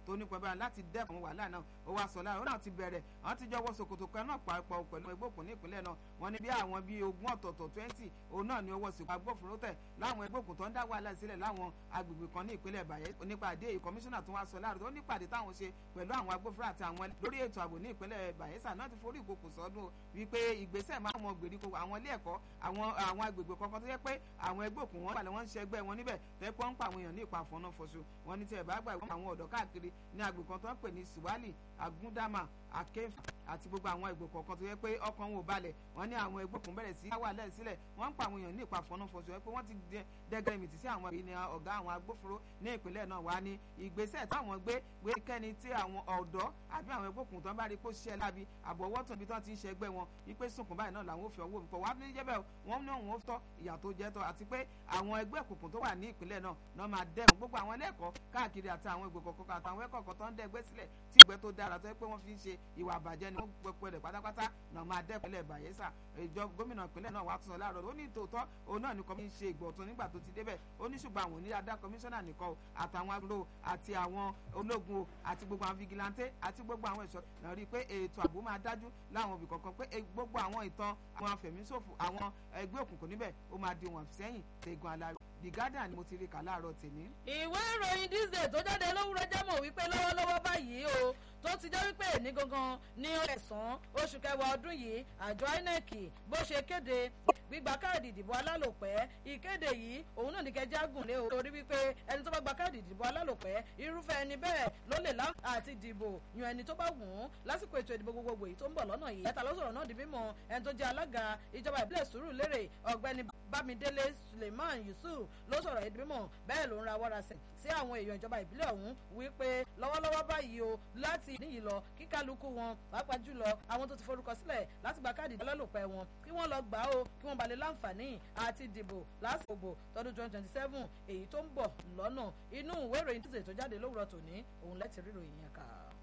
tó nípa báyìí láti dẹ́kun wàhálà náà ó wá sọ láàrin ó náà ti bẹ̀rẹ̀ àwọn ti jọwọ́ ṣòkòtò kan náà pàápàá pẹ̀lú ẹgbẹ́ òkùnkùn ní ìpínlẹ̀ náà wọ́n ní bí àwọn bíi ogún ọ̀tọ̀ọ̀tọ̀ 20 òun náà ni ọwọ́ sìnkú agbófinró tẹ̀ láwọn ẹgbẹ́ òkùnkùn tó ń dá wàhálà sílẹ̀ láwọn agbègbè kan ní ìpínlẹ̀ Bayelsa onípàdé kọmíṣánná tó wá sọ láàrin ó nípàdé táwọn ṣe pẹ̀lú àwọn agbófinró àti àwọn lórí ètò ààbò ní ìpínlẹ̀ Bayelsa náà ti forí ìkòkò sọ́dún wípé ìgbésẹ̀ máa wọn gbèríko àwọn ilé ẹ̀kọ́ àwọn agbègbè kankan tó yẹ pé àwọn ẹgbẹ́ òkùnkùn wọn balẹ̀ wọ́n ń ṣe ẹgbẹ́ wọn níbẹ̀ tẹ́ pé wọ́n ń pa àwọn èèyàn ní ìpa àfọ̀nà fọṣù wọn ní tí ẹ̀ bá gbà àwọn ọ̀dọ́ káàkiri ní agbègbè kan tó ń pè ní Siwali Agundama Akefa àti gbogbo àwọn ìgbò kọ̀ọ̀kan tó yẹ pé ọkàn wọn ò balẹ̀ wọ́n ní àwọn ẹgbẹ́ òkùnkùn bẹ̀rẹ̀ sí wà lẹ́ẹ̀ sílẹ̀ wọ́n ń pa àwọn èèyàn ní ìpa àfọ̀nà fọṣù ẹ pé wọ́n ti dẹ́gẹ́ ìmìtì sí àwọn ènìyàn ọ̀gá àwọn agbófinró ní ìpínlẹ̀ náà wá ní ìgbésẹ̀ táwọn gbé kẹ́ni tí àwọn ọ̀dọ́ àbí àwọn ẹgbẹ́ òkùnkùn tó ń bá rí kó ṣiṣẹ́ láabi àbọ̀wọ́ tó ibi tó ti ń ṣe ẹgbẹ́ wọn wípé sùnkùn báyìí náà làwọn ò fi ọwọ́ kọ̀ wá ní jẹ́bẹ̀ wọ́n ní òun ó tọ́ ìyà tó jẹ́ tọ́ àti pé àwọn ẹgbẹ́ òkùnkùn tó wà ní ìpínlẹ̀ náà máa dẹ́kun gbogbo àwọn ẹlẹ́kọ̀ọ́ káàkiri àti àwọn ìgbò kọ̀ọ̀kan àtàwọn ẹ̀kọ́ kan tó ń dẹ́gbẹ́ sílẹ̀ tí ìgbẹ́ tó dára tó yẹ pé wọ́n fi ń ṣe ìwà àbàjẹ́ ni wọ́n pẹpẹ rẹ̀ pátápátá náà máa dẹ́kun ilẹ̀ Bayelsa ìjọ gómìnà ìpínlẹ̀ náà wà tún sọ láàárọ̀ ó ní tòótọ́ òun náà ní kọ́mí ń ṣe ìgbọ̀tún nígbà tó ti débẹ̀ ó ní ṣùgbọ́n àwọn onídàá kọmíṣánná nìkan àtàwọn agbóró àti àwọn ológun àti gbogbo àwọn fìgìláńtẹ́ àti gbogbo àwọn ẹ̀ṣọ́ náà rí i pé ètò ààbò máa dájú láwọn òbí kọ̀ọ̀kan pé gbogbo àwọn ìtàn àwọn afẹ̀míṣòfò àwọn ẹgbẹ́ òkùnkùn níbẹ̀ ó máa di wọn sẹ́yìn tẹ̀gùn alárí The Guardian ni mo ti rí kà láàárọ̀ tèmi. ìwé ìròyìn this day tó jáde lówùrọ̀ jámọ̀ wípé lọ́wọ́lọ́wọ́ báyìí o tó ti jẹ́ wípé ní gangan ní ẹ̀sán oṣù kẹwàá ọdún yìí àjọ INEC bó ṣe kéde gbígba káàdì ìdìbò alálòpẹ́ ìkéde yìí òun náà ní kẹjá gùn lé o torí wípé ẹni tó bá gba káàdì ìdìbò alálòpẹ́ irúfẹ́ ẹni bẹ́ẹ̀ ló lè láǹfààní àti dìbò yan ẹni tó bá wù ú lásìkò ètò ìdìbò gbogbogbò yìí tó ń bọ̀ lọ́nà yìí ẹ̀ta lọ́sọ̀rọ̀ náà di mímọ̀ ẹni tó jẹ́ alága ìjọba ìbílẹ̀ Sùúrùlérè ọ̀gbẹ́ni Bámidélé Suleiman Yusuf ló sọ̀rọ̀ ìdí mímọ̀ bẹ́ẹ̀ ló ń rawọ́ rasẹ̀ sí àwọn èèyàn ìjọba ìbílẹ̀ ọ̀hún wípé lọ́wọ́lọ́wọ́ báyìí o láti níyì lọ kí kálukú wọn pàápàá jùlọ àwọn tó ti forúkọ sílẹ̀ láti gba káàdì alálòpẹ́ wọn kí wọ́n lọ gbà ó kí wọ́n balẹ̀ láǹfààní àti dìbò lásìkò bò tọdún 2027 èyí tó ń bọ̀ lọ́nà inú ìwé ìròyìn tó jáde lówùrọ̀ tòní òun lẹ́tì ríròyìn yẹn kà.